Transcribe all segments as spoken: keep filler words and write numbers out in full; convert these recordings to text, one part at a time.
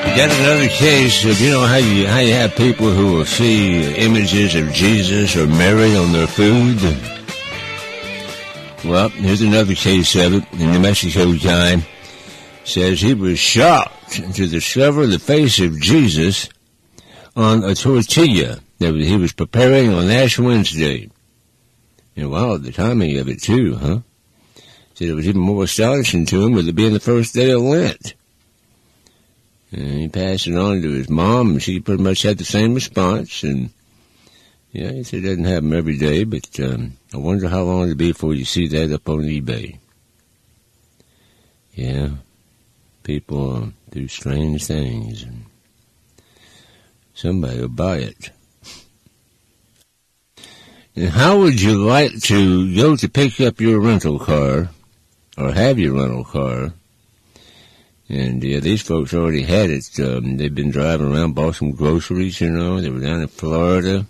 Got another case of, you know, how you how you have people who will see images of Jesus or Mary on their food. Well, here's another case of it. The New Mexico guy says he was shocked to discover the face of Jesus on a tortilla that he was preparing on Ash Wednesday. And wow, the timing of it too, huh? Said it was even more astonishing to him with it being the first day of Lent. And he passed it on to his mom, and she pretty much had the same response. And, yeah, he said it doesn't happen every day, but um, I wonder how long it'll be before you see that up on eBay. Yeah, people do strange things, and somebody will buy it. And how would you like to go to pick up your rental car, or have your rental car? And, yeah, these folks already had it. Um, they've been driving around, bought some groceries, you know. They were down in Florida.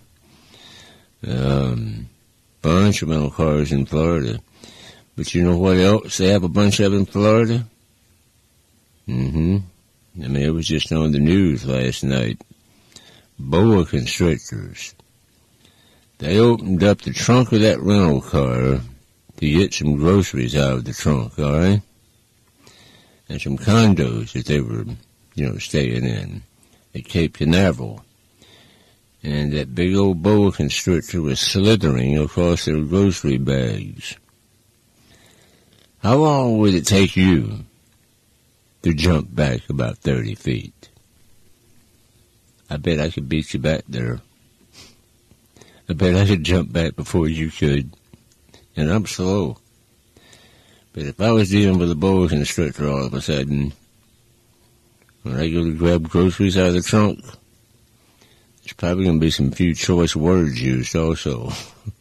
Um, bunch of rental cars in Florida. But you know what else they have a bunch of in Florida? Mm-hmm. I mean, it was just on the news last night. Boa constrictors. They opened up the trunk of that rental car to get some groceries out of the trunk, all right? And some condos that they were, you know, staying in at Cape Canaveral. And that big old boa constrictor was slithering across their grocery bags. How long would it take you to jump back about thirty feet? I bet I could beat you back there. I bet I could jump back before you could. And I'm slow. But if I was dealing with a boa constrictor all of a sudden, when I go to grab groceries out of the trunk, there's probably going to be some few choice words used also.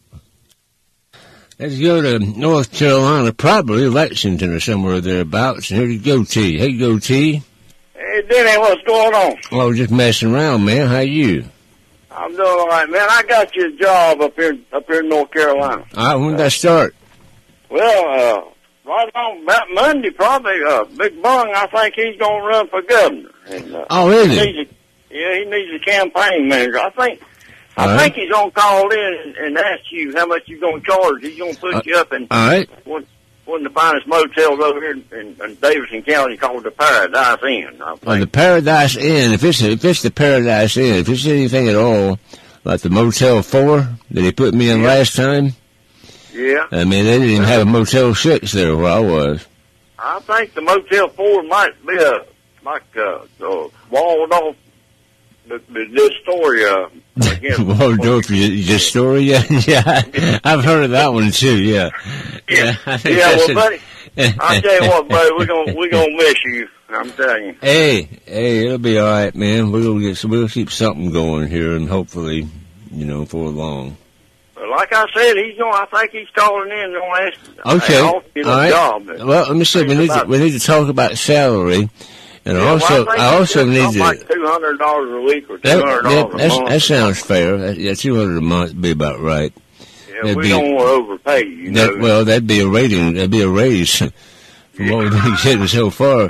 Let's go to North Carolina, probably Lexington or somewhere thereabouts. And here you go, T. Hey, go, T. Hey, Denny, what's going on? Oh, just messing around, man. How you? I'm doing all right, man. I got you a job up here, up here in North Carolina. All right, when did that start? Well, uh... right on about Monday, probably, uh, Big Bung, I think he's going to run for governor. And, uh, oh, really? He needs a, yeah, he needs a campaign manager. I think All I right. think he's going to call in and, and ask you how much you're going to charge. He's going to put uh, you up in all right. one, one of the finest motels over here in, in, in Davidson County called the Paradise Inn, I think. Well, the Paradise Inn, if it's, if it's the Paradise Inn, if it's anything at all like the Motel four that he put me in yeah. last time, yeah. I mean, they didn't even have a Motel six there where I was. I think the Motel four might be a, like, uh, uh Waldorf, the, the, this story, uh, again. Waldorf, this story, yeah, yeah. I've heard of that one too, yeah. Yeah, yeah, yeah well, buddy, I'll tell you what, buddy, we're gonna, we're gonna miss you, I'm telling you. Hey, hey, it'll be alright, man. We're gonna get, we'll keep something going here and hopefully, you know, for long. Like I said, he's going. I think he's calling in and going to ask. Okay, all right. Job. Well, let me see. We need to, we need to talk about salary, and yeah, also well, I, I also need to. Like two hundred dollars a week or two that, hundred that, dollars a month. That sounds fair. That, yeah, two hundred a month would be about right. Yeah, that'd we be, don't want to overpay you. That, know. Well, that'd be a rating. That'd be a raise from yeah. what we've been getting so far.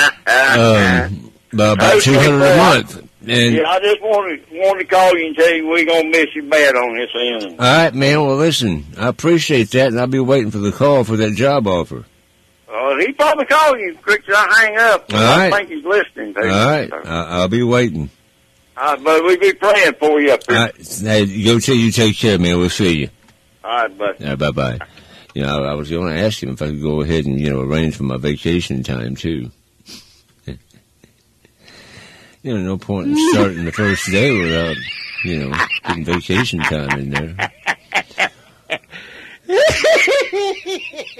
um, by about okay, two hundred a month. And yeah, I just wanted wanted to call you and tell you we're gonna miss you bad on this end. All right, man. Well, listen, I appreciate that, and I'll be waiting for the call for that job offer. Uh, he probably called you quick as I hang up. All I right. think he's listening to you. All right, So. I'll be waiting. All right, but we'll be praying for you up here. All right, hey, go till you take care, man. We'll see you. All right, buddy. All right, bye bye. You know, I was going to ask him if I could go ahead and you know arrange for my vacation time too. You know, no point in starting the first day without, you know, getting vacation time in there.